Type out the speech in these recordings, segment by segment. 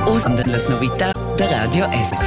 Ausland las novità der Radio SRF.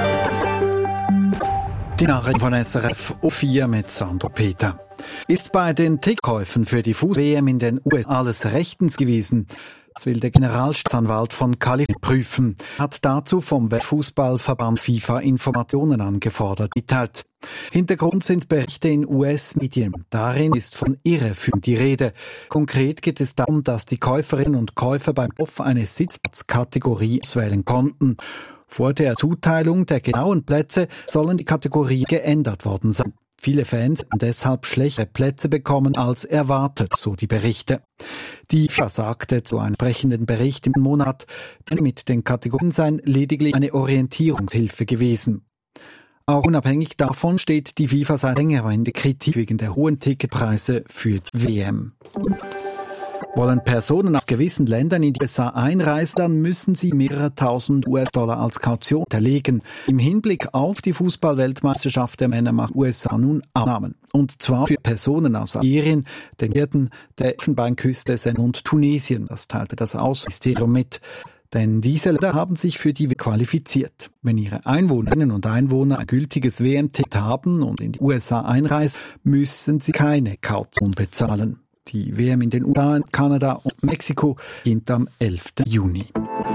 Die Nachrichten von SRF auf 4 mit Sandro Peter. Ist bei den Ticketkäufen für die Fußball-WM in den USA alles rechtens gewesen? Das will der Generalstaatsanwalt von Kalifornien prüfen. Hat dazu vom Weltfußballverband FIFA Informationen angefordert, mitteilt. Hintergrund sind Berichte in US-Medien. Darin ist von Irreführung die Rede. Konkret geht es darum, dass die Käuferinnen und Käufer beim Kauf eine Sitzplatzkategorie auswählen konnten. Vor der Zuteilung der genauen Plätze sollen die Kategorien geändert worden sein. Viele Fans haben deshalb schlechtere Plätze bekommen als erwartet, so die Berichte. Die FIFA sagte zu einem entsprechenden Bericht im Monat, denn mit den Kategorien seien lediglich eine Orientierungshilfe gewesen. Auch unabhängig davon steht die FIFA seit längerem in der Kritik wegen der hohen Ticketpreise für die WM. Wollen Personen aus gewissen Ländern in die USA einreisen, dann müssen sie mehrere tausend US-Dollar als Kaution hinterlegen. Im Hinblick auf die Fußball-Weltmeisterschaft der Männer macht USA nun Annahmen. Und zwar für Personen aus Algerien, den Herden der Elfenbeinküste und Tunesien. Das teilte das Außenministerium mit. Denn diese Länder haben sich für die WM qualifiziert. Wenn ihre Einwohnerinnen und Einwohner ein gültiges WM-Ticket haben und in die USA einreisen, müssen sie keine Kaution bezahlen. Die WM in den USA, Kanada und Mexiko beginnt am 11. Juni.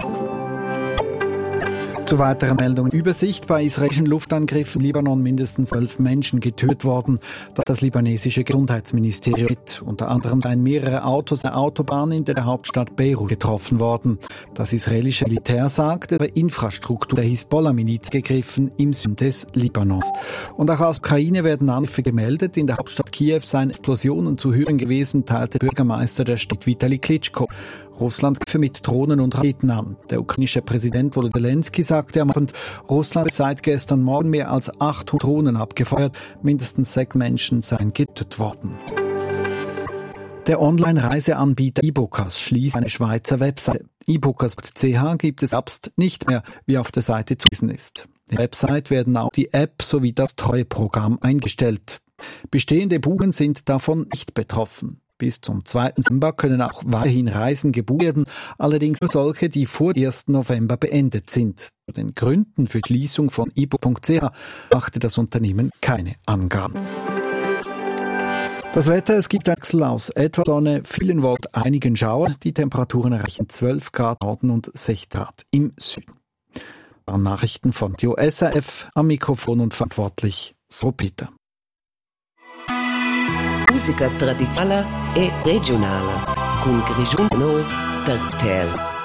Zu weiteren Meldungen. Übersicht: Bei israelischen Luftangriffen im Libanon mindestens 12 Menschen getötet worden. Das libanesische Gesundheitsministerium mit. Unter anderem seien mehrere Autos der Autobahn in der Hauptstadt Beirut getroffen worden. Das israelische Militär sagte, bei Infrastruktur der Hisbollah-Miliz gegriffen im Süden des Libanons. Und auch aus Ukraine werden Angriffe gemeldet. In der Hauptstadt Kiew seien Explosionen zu hören gewesen, teilte Bürgermeister der Stadt Vitali Klitschko. Russland greife mit Drohnen und Raketen an. Der ukrainische Präsident Volodymyr Zelensky sagte am Abend, Russland habe seit gestern Morgen mehr als 800 Drohnen abgefeuert. Mindestens 6 Menschen seien getötet worden. Der Online-Reiseanbieter eBookers schließt eine Schweizer Website. eBookers.ch gibt es abst nicht mehr, wie auf der Seite zu lesen ist. Die Website werden auch die App sowie das Treueprogramm eingestellt. Bestehende Buchungen sind davon nicht betroffen. Bis zum 2. Dezember können auch weiterhin Reisen gebucht werden, allerdings nur solche, die vor 1. November beendet sind. Zu den Gründen für die Schließung von ebook.ch machte das Unternehmen keine Angaben. Das Wetter: Es gibt Wechsel aus etwa Sonne, vielen Wolken, einigen Schauern. Die Temperaturen erreichen 12 Grad im Norden und 16 Grad im Süden. Nachrichten von Radio SRF, am Mikrofon und verantwortlich so Peter. Musica tradizionale e regionale, con Grigion Tertel.